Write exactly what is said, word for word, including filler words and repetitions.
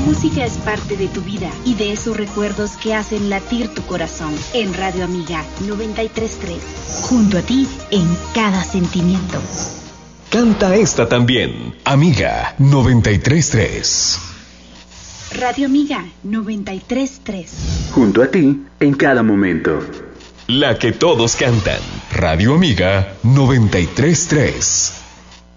música es parte de tu vida y de esos recuerdos que hacen latir tu corazón. En Radio Amiga noventa y tres punto tres. Junto a ti en cada sentimiento. Canta esta también. Amiga noventa y tres punto tres. Radio Amiga noventa y tres punto tres. Junto a ti en cada momento. La que todos cantan. Radio Amiga noventa y tres punto tres.